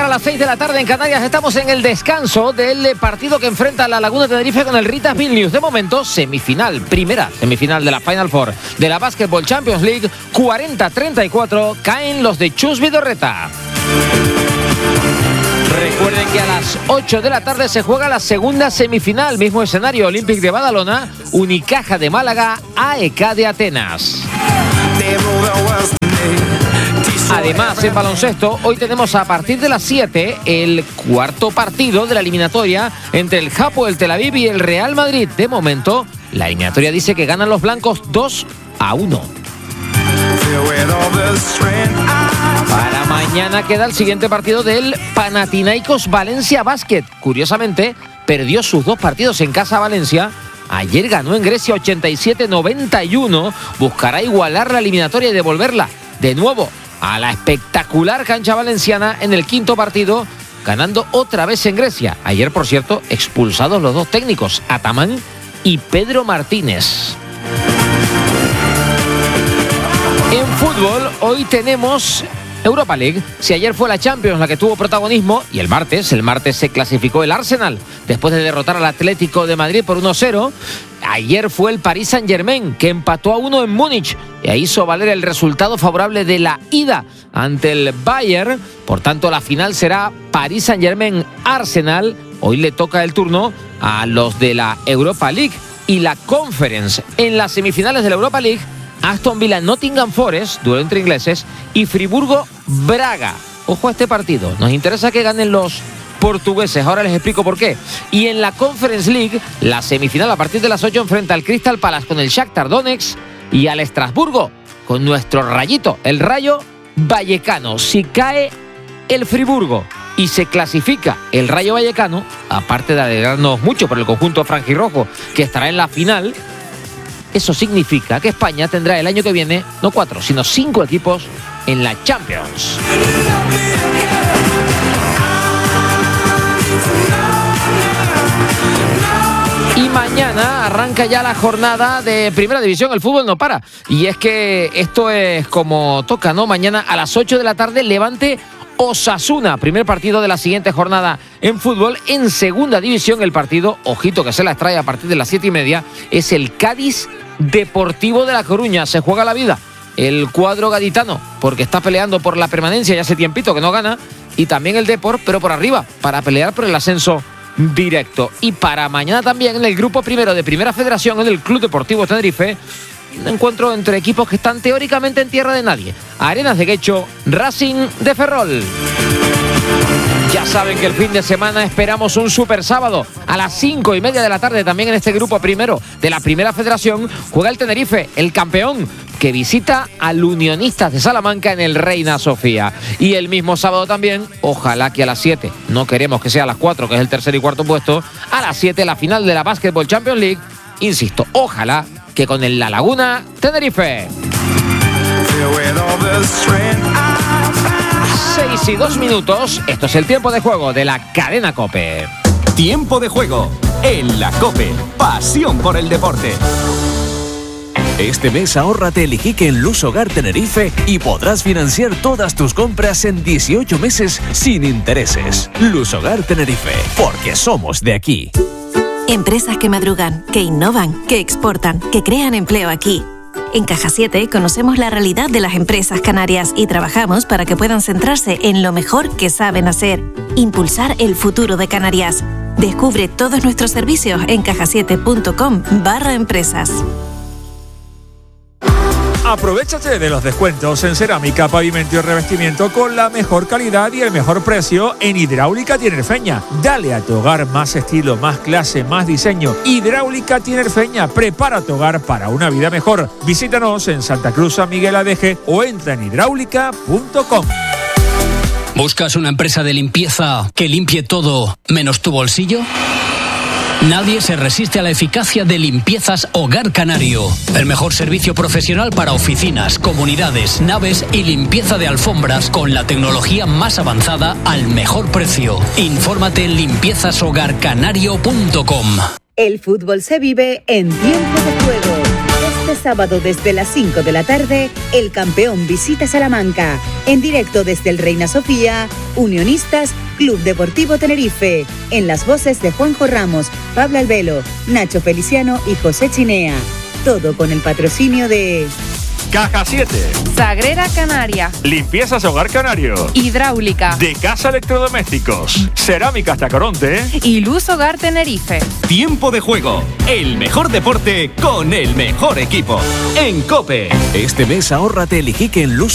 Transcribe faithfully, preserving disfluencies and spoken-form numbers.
para las seis de la tarde en Canarias. Estamos en el descanso del partido que enfrenta a la Laguna Tenerife con el Ritas Vilnius. De momento, semifinal, primera semifinal de la Final Four de la Basketball Champions League. cuarenta a treinta y cuatro caen los de Chus Vidorreta. Recuerden que a las ocho de la tarde se juega la segunda semifinal. Mismo escenario, Olympic de Badalona, Unicaja de Málaga, A E K de Atenas. Además, en baloncesto, hoy tenemos a partir de las siete el cuarto partido de la eliminatoria entre el Hapoel Tel Aviv y el Real Madrid. De momento, la eliminatoria dice que ganan los blancos dos a uno. Para mañana queda el siguiente partido del Panathinaikos Valencia Basket. Curiosamente, perdió sus dos partidos en casa Valencia. Ayer ganó en Grecia ochenta y siete a noventa y uno. Buscará igualar la eliminatoria y devolverla de nuevo a la espectacular cancha valenciana en el quinto partido, ganando otra vez en Grecia. Ayer, por cierto, expulsados los dos técnicos, Ataman y Pedro Martínez. En fútbol, hoy tenemos Europa League. Si ayer fue la Champions la que tuvo protagonismo, y el martes, el martes se clasificó el Arsenal después de derrotar al Atlético de Madrid por uno a cero. Ayer fue el Paris Saint-Germain que empató a uno en Múnich e hizo valer el resultado favorable de la ida ante el Bayern. Por tanto, la final será Paris Saint-Germain-Arsenal. Hoy le toca el turno a los de la Europa League y la Conference. En las semifinales de la Europa League, Aston Villa Nottingham Forest, duelo entre ingleses, y Friburgo Braga. Ojo a este partido, nos interesa que ganen los portugueses, ahora les explico por qué. Y en la Conference League, la semifinal a partir de las ocho enfrenta al Crystal Palace con el Shakhtar Donetsk y al Estrasburgo con nuestro rayito, el Rayo Vallecano. Si cae el Friburgo y se clasifica el Rayo Vallecano, aparte de alegrarnos mucho por el conjunto franjirrojo que estará en la final, eso significa que España tendrá el año que viene no cuatro, sino cinco equipos en la Champions. Y mañana arranca ya la jornada de Primera División. El fútbol no para. Y es que esto es como toca, ¿no? Mañana a las ocho de la tarde, Levante Osasuna. Primer partido de la siguiente jornada en fútbol. En Segunda División, el partido, ojito que se la extrae a partir de las siete y media, es el Cádiz Deportivo de La Coruña. Se juega la vida el cuadro gaditano porque está peleando por la permanencia, ya hace tiempito que no gana, y también el Depor, pero por arriba, para pelear por el ascenso directo. Y para mañana también en el grupo primero de Primera Federación, en el Club Deportivo Tenerife, un encuentro entre equipos que están teóricamente en tierra de nadie. Arenas de Guecho, Racing de Ferrol. Ya saben que el fin de semana esperamos un super sábado a las cinco y media de la tarde. También en este grupo primero de la Primera Federación juega el Tenerife, el campeón, que visita al Unionistas de Salamanca en el Reina Sofía. Y el mismo sábado también, ojalá que a las siete, no queremos que sea a las cuatro, que es el tercer y cuarto puesto, a las siete la final de la Basketball Champions League. Insisto, ojalá que con el La Laguna Tenerife. seis y dos minutos, esto es el tiempo de juego de la cadena COPE. Tiempo de juego en la COPE, pasión por el deporte. Este mes ahórrate el Iquique en Luz Hogar Tenerife y podrás financiar todas tus compras en dieciocho meses sin intereses. Luz Hogar Tenerife, porque somos de aquí. Empresas que madrugan, que innovan, que exportan, que crean empleo aquí. En Caja siete conocemos la realidad de las empresas canarias y trabajamos para que puedan centrarse en lo mejor que saben hacer, impulsar el futuro de Canarias. Descubre todos nuestros servicios en cajasiete.com barra empresas. Aprovechate de los descuentos en cerámica, pavimento y revestimiento con la mejor calidad y el mejor precio en Hidráulica Tinerfeña. Dale a tu hogar más estilo, más clase, más diseño. Hidráulica Tinerfeña, prepara tu hogar para una vida mejor. Visítanos en Santa Cruz, San Miguel Adeje o entra en hidráulica punto com. ¿Buscas una empresa de limpieza que limpie todo menos tu bolsillo? Nadie se resiste a la eficacia de Limpiezas Hogar Canario. El mejor servicio profesional para oficinas, comunidades, naves y limpieza de alfombras con la tecnología más avanzada al mejor precio. Infórmate en limpiezas hogar canario punto com. El fútbol se vive en Tiempo de Juego. Este sábado desde las cinco de la tarde, el campeón visita Salamanca. En directo desde el Reina Sofía, Unionistas, Club Deportivo Tenerife. En las voces de Juanjo Ramos, Pablo Albelo, Nacho Feliciano y José Chinea. Todo con el patrocinio de... Caja siete. Sagrera Canaria. Limpiezas Hogar Canario. Hidráulica. De Casa Electrodomésticos. Cerámicas Tacoronte. Y Luz Hogar Tenerife. Tiempo de juego. El mejor deporte con el mejor equipo. En COPE. Este mes ahórrate el Iquique en Luz